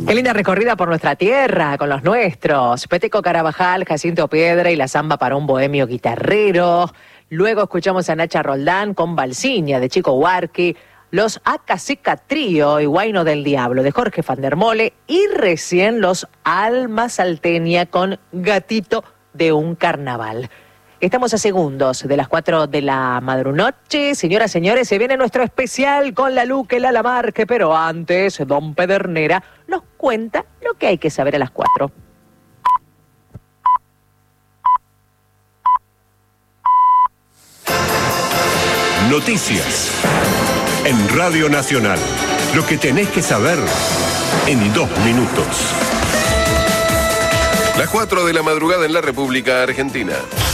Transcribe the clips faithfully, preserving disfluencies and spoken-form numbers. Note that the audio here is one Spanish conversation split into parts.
Qué linda recorrida por nuestra tierra, con los nuestros. Peteco Carabajal, Jacinto Piedra y la samba para un bohemio guitarrero. Luego escuchamos a Nacha Roldán con Balsiña de Chico Huarqui. Los Acacica Trío y Guayno del Diablo de Jorge Fandermole. Y recién los Alma Salteña con Gatito de un Carnaval. Estamos a segundos de las cuatro de la madrunoche. Señoras, señores, se viene nuestro especial con la Luque, la Lamarque, pero antes, don Pedernera nos cuenta lo que hay que saber a las cuatro. Noticias en Radio Nacional. Lo que tenés que saber en dos minutos. Las cuatro de la madrugada en la República Argentina.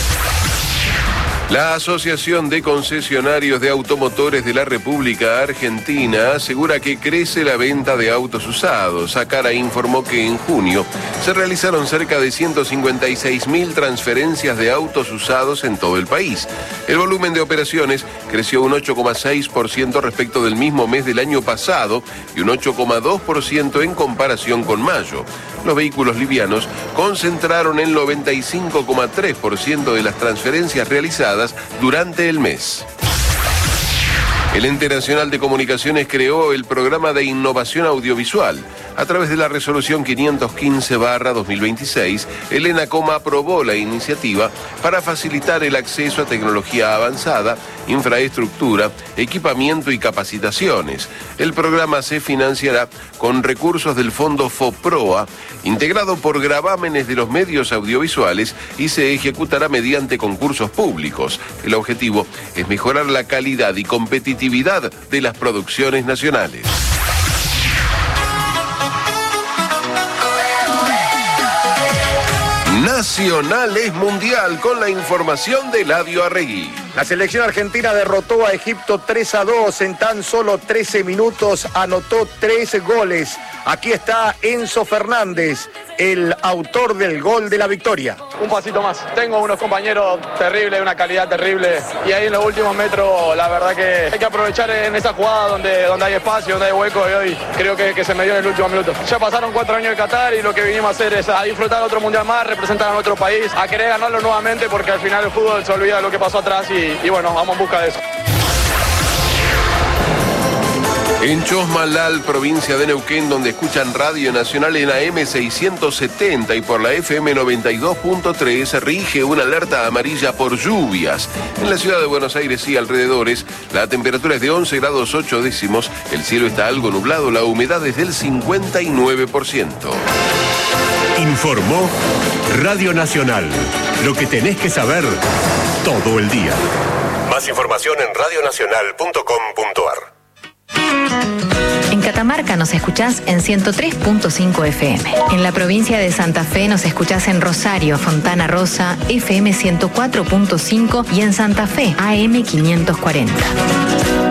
La Asociación de Concesionarios de Automotores de la República Argentina asegura que crece la venta de autos usados. Acara informó que en junio se realizaron cerca de ciento cincuenta y seis mil transferencias de autos usados en todo el país. El volumen de operaciones creció un ocho coma seis por ciento respecto del mismo mes del año pasado y un ocho coma dos por ciento en comparación con mayo. Los vehículos livianos concentraron el noventa y cinco coma tres por ciento de las transferencias realizadas durante el mes. El Ente Nacional de Comunicaciones creó el Programa de Innovación Audiovisual. A través de la resolución quinientos quince barra dos mil veintiséis, el ENACOM aprobó la iniciativa para facilitar el acceso a tecnología avanzada, infraestructura, equipamiento y capacitaciones. El programa se financiará con recursos del Fondo FOPROA, integrado por gravámenes de los medios audiovisuales y se ejecutará mediante concursos públicos. El objetivo es mejorar la calidad y competitividad de las producciones nacionales. Nacional es mundial con la información de Eladio Arregui. La selección argentina derrotó a Egipto tres a dos en tan solo trece minutos, anotó tres goles. Aquí está Enzo Fernández, el autor del gol de la victoria. Un pasito más. Tengo unos compañeros terribles, una calidad terrible. Y ahí en los últimos metros, la verdad que hay que aprovechar en esa jugada donde, donde hay espacio, donde hay hueco. Y hoy creo que, que se me dio en el último minuto. Ya pasaron cuatro años de Qatar y lo que vinimos a hacer es a disfrutar otro mundial más, representar a nuestro país, a querer ganarlo nuevamente porque al final el fútbol se olvida de lo que pasó atrás y, y bueno, vamos en busca de eso. En Chosmalal, provincia de Neuquén, donde escuchan Radio Nacional en A M seiscientos setenta y por la F M noventa y dos punto tres, rige una alerta amarilla por lluvias. En la ciudad de Buenos Aires y alrededores, la temperatura es de once grados ocho décimos, el cielo está algo nublado, la humedad es del cincuenta y nueve por ciento. Informó Radio Nacional. Lo que tenés que saber todo el día. Más información en radio nacional punto com punto a r. En Catamarca nos escuchás en ciento tres punto cinco F M. En la provincia de Santa Fe nos escuchás en Rosario, Fontana Rosa, F M ciento cuatro punto cinco y en Santa Fe, A M quinientos cuarenta.